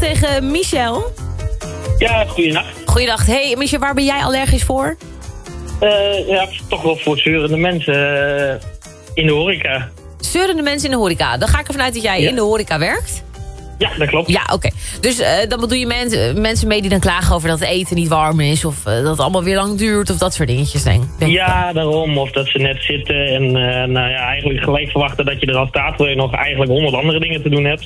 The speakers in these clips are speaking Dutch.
tegen Michel. Ja, goeienacht. Goeiedag. Hey Michel, waar ben jij allergisch voor? Ja, toch wel voor zeurende mensen in de horeca. Zeurende mensen in de horeca. Dan ga ik ervan uit dat jij in de horeca werkt. Ja, dat klopt. Ja, oké. Dus dan bedoel je mensen mee die dan klagen over dat het eten niet warm is... of dat het allemaal weer lang duurt of dat soort dingetjes, denk ik. Ja, daarom. Of dat ze net zitten en eigenlijk gelijk verwachten dat je er al staat... terwijl je nog eigenlijk 100 andere dingen te doen hebt.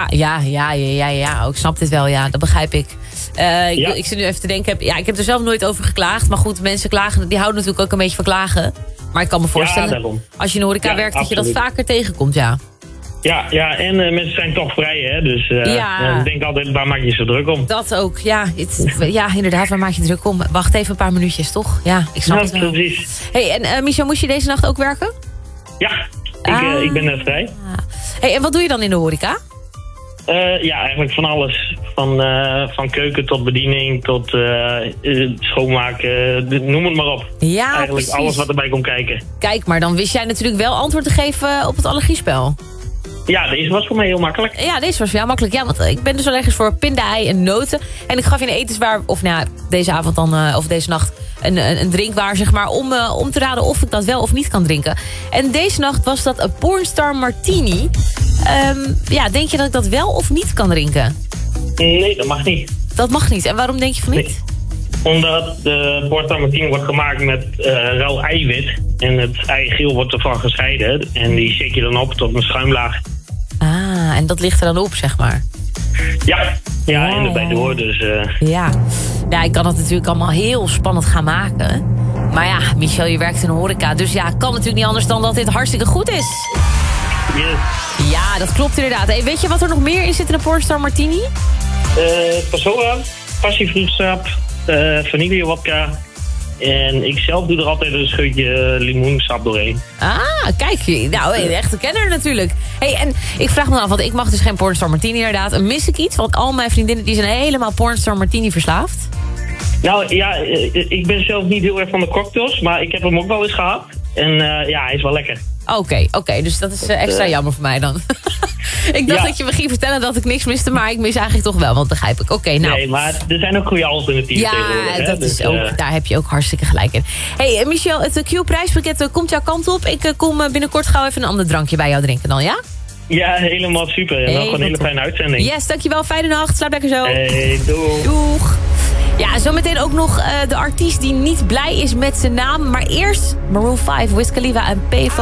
Ja. Ik snap dit wel, ja. Dat begrijp ik. Ik zit nu even te denken... ik heb er zelf nooit over geklaagd. Maar goed, mensen klagen, die houden natuurlijk ook een beetje van klagen. Maar ik kan me voorstellen, als je in de horeca werkt... dat je dat vaker tegenkomt, ja. Ja, en mensen zijn toch vrij, hè. Dus ik denk altijd, waar maak je zo druk om? Dat ook, ja. Inderdaad, waar maak je druk om? Wacht even een paar minuutjes, toch? Ja, ik snap het wel. Precies. Hey, en Michel, moest je deze nacht ook werken? Ja, ik ben net vrij. Hey, en wat doe je dan in de horeca? Eigenlijk van alles. Van keuken tot bediening, tot schoonmaken, noem het maar op. Ja, eigenlijk precies. Alles wat erbij komt kijken. Kijk, maar dan wist jij natuurlijk wel antwoord te geven op het allergiespel. Ja, deze was voor mij heel makkelijk. Ja, deze was voor jou makkelijk. Ja, want ik ben dus allergisch voor pindai en noten. En ik gaf je een etenswaar, of deze avond dan, of deze nacht, een drinkwaar, zeg maar, om te raden of ik dat wel of niet kan drinken. En deze nacht was dat een Pornstar Martini. Denk je dat ik dat wel of niet kan drinken? Nee, dat mag niet. Dat mag niet. En waarom denk je van niet? Nee. Omdat de Pornstar Martini wordt gemaakt met rauw eiwit. En het eigeel wordt ervan gescheiden. En die shake je dan op tot een schuimlaag. Ah, en dat ligt er dan op, zeg maar. Ja, en erbij door. Dus, Ja, ik kan het natuurlijk allemaal heel spannend gaan maken. Maar ja, Michel, je werkt in een horeca. Dus ja, kan natuurlijk niet anders dan dat dit hartstikke goed is. Yes. Ja, dat klopt inderdaad. Hey, weet je wat er nog meer in zit in een Pornstar Martini? Passoa, passievruchtsap, vanillewodka. En ik zelf doe er altijd een scheutje limoensap doorheen. Ah, kijk, nou, een echte kenner natuurlijk. Hey, en ik vraag me dan af, want ik mag dus geen Pornstar Martini inderdaad. Mis ik iets? Want al mijn vriendinnen die zijn helemaal Pornstar Martini verslaafd. Nou ja, ik ben zelf niet heel erg van de cocktails, maar ik heb hem ook wel eens gehad. En hij is wel lekker. Oké, dus dat is extra jammer voor mij dan. Ik dacht dat je me ging vertellen dat ik niks miste, maar ik mis eigenlijk toch wel, want begrijp ik. Oké, nou. Nee, maar er zijn ook goede alternatieven tegenwoordig. Ja, dat is ook, daar heb je ook hartstikke gelijk in. Hey, Michel, het Q-prijspakket komt jouw kant op. Ik kom binnenkort gauw even een ander drankje bij jou drinken dan, ja? Ja, helemaal super. En dan gewoon een hele fijne uitzending. Yes, dankjewel. Fijne nacht. Slaap lekker zo. Hey, doeg. Ja, zometeen ook nog de artiest die niet blij is met zijn naam. Maar eerst Maroon 5, Wiz Khalifa en P.